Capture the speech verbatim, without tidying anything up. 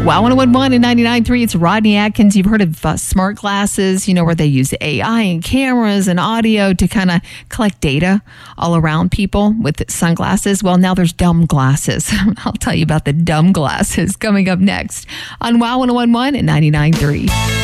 Wow one oh one point one and ninety-nine point three, it's Rodney Atkins. You've heard of uh, smart glasses, you know, where they use A I and cameras and audio to kind of collect data all around people with sunglasses. Well, now there's dumb glasses. I'll tell you about the dumb glasses coming up next on Wow one oh one point one and ninety-nine point three.